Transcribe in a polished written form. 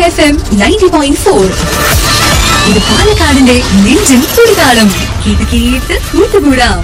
FM 90.4. ഇത് പാലക്കാടിന്റെ നെഞ്ചിൻ തുടിതാളം. കേട്ട് കേട്ട് കൂട്ടുകൂടാം.